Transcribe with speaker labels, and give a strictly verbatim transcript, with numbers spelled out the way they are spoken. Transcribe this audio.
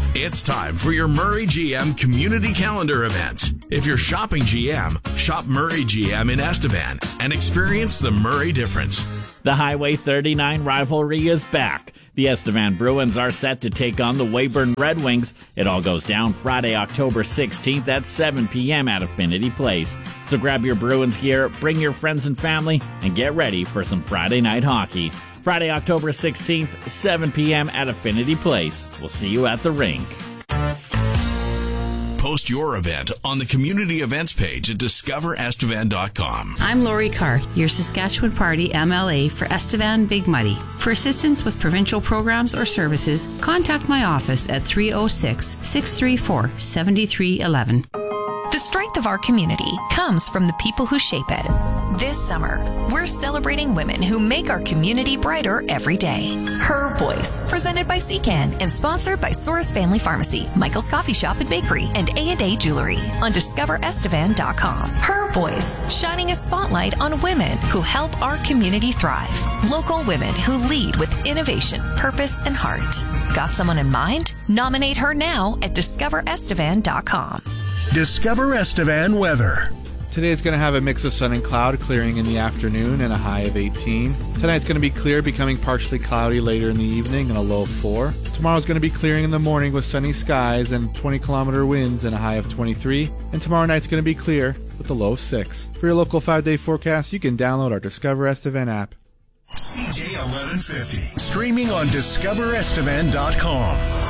Speaker 1: It's time for your Murray G M Community Calendar event. If you're shopping G M, shop Murray G M in Estevan and experience the Murray difference.
Speaker 2: The Highway thirty-nine rivalry is back. The Estevan Bruins are set to take on the Weyburn Red Wings. It all goes down Friday, October sixteenth at seven p.m. at Affinity Place. So grab your Bruins gear, bring your friends and family, and get ready for some Friday night hockey. Friday, October sixteenth, seven p.m. at Affinity Place. We'll see you at the rink.
Speaker 1: Post your event on the community events page at discover estevan dot com.
Speaker 3: I'm Lori Carr, your Saskatchewan Party M L A for Estevan Big Muddy. For assistance with provincial programs or services, contact my office at three oh six, six three four, seven three one one.
Speaker 4: The strength of our community comes from the people who shape it. This summer, we're celebrating women who make our community brighter every day. Her Voice, presented by C C A N and sponsored by Soros Family Pharmacy, Michael's Coffee Shop and Bakery, and A and A Jewelry on discover estevan dot com. Her Voice, shining a spotlight on women who help our community thrive. Local women who lead with innovation, purpose, and heart. Got someone in mind? Nominate her now at discover estevan dot com.
Speaker 5: Discover Estevan weather.
Speaker 6: Today is going to have a mix of sun and cloud, clearing in the afternoon and a high of eighteen. Tonight's going to be clear, becoming partially cloudy later in the evening and a low of four. Tomorrow's going to be clearing in the morning with sunny skies and twenty kilometer winds and a high of twenty-three. And tomorrow night's going to be clear with a low of six. For your local five-day forecast, you can download our Discover Estevan app.
Speaker 5: C J eleven fifty, streaming on discover estevan dot com.